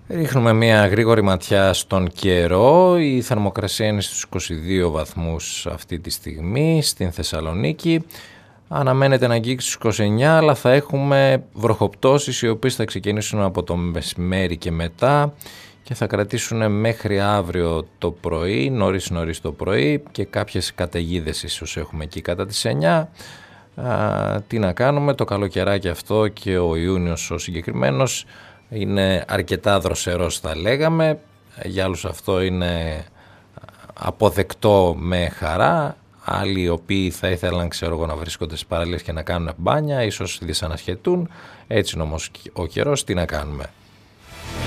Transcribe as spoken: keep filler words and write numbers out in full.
Ρίχνουμε μια γρήγορη ματιά στον καιρό. Η θερμοκρασία είναι στους είκοσι δύο βαθμούς αυτή τη στιγμή στην Θεσσαλονίκη. Αναμένεται να αγγίξει στους είκοσι εννιά, αλλά θα έχουμε βροχοπτώσεις οι οποίες θα ξεκινήσουν από το μεσημέρι και μετά και θα κρατήσουν μέχρι αύριο το πρωί, νωρίς νωρίς το πρωί, και κάποιες καταιγίδες ίσως έχουμε εκεί κατά τις εννιά. Α, τι να κάνουμε, το καλοκαιράκι αυτό και ο Ιούνιος ο συγκεκριμένος είναι αρκετά δροσερός θα λέγαμε. Για άλλους αυτό είναι αποδεκτό με χαρά. Άλλοι οι οποίοι θα ήθελαν, ξέρω εγώ, να βρίσκονται στις παραλίες και να κάνουν μπάνια ίσως δυσανασχετούν. Έτσι είναι όμως ο καιρός, τι να κάνουμε.